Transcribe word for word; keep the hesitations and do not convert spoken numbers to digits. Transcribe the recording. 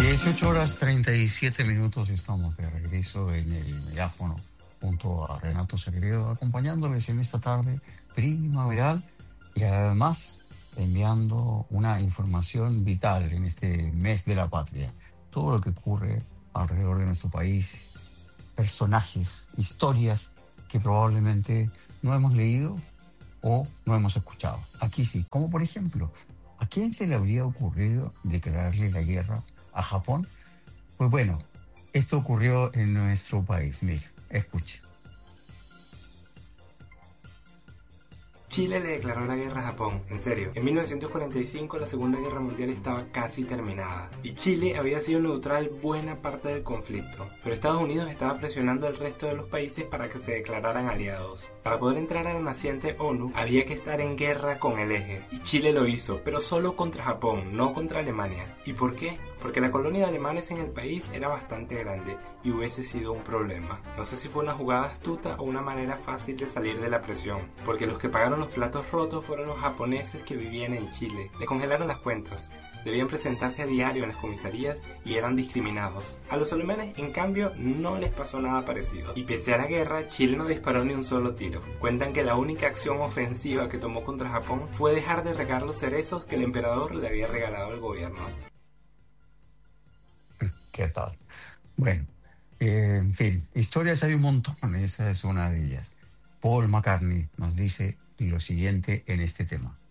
dieciocho horas treinta y siete minutos, estamos de regreso en el megáfono junto a Renato Sagredo, acompañándoles en esta tarde primaveral y además enviando una información vital en este mes de la patria. Todo lo que ocurre alrededor de nuestro país, personajes, historias que probablemente no hemos leído o no hemos escuchado. Aquí sí, como por ejemplo, ¿a quién se le habría ocurrido declararle la guerra a Japón? Pues bueno, esto ocurrió en nuestro país. Mira, escuche. Chile le declaró la guerra a Japón, en serio. En mil novecientos cuarenta y cinco la Segunda Guerra Mundial estaba casi terminada y Chile había sido neutral buena parte del conflicto, pero Estados Unidos estaba presionando al resto de los países para que se declararan aliados. Para poder entrar a la naciente ONU había que estar en guerra con el eje, y Chile lo hizo, pero solo contra Japón, no contra Alemania. ¿Y por qué? Porque la colonia de alemanes en el país era bastante grande y hubiese sido un problema. No sé si fue una jugada astuta o una manera fácil de salir de la presión, porque los que pagaron los platos rotos fueron los japoneses que vivían en Chile. Les congelaron las cuentas, debían presentarse a diario en las comisarías y eran discriminados. A los alemanes, en cambio, no les pasó nada parecido. Y pese a la guerra, Chile no disparó ni un solo tiro. Cuentan que la única acción ofensiva que tomó contra Japón fue dejar de regar los cerezos que el emperador le había regalado al gobierno. ¿Qué tal? Bueno, eh, en fin, historias hay un montón, esa es una de ellas. Paul McCartney nos dice lo siguiente en este tema.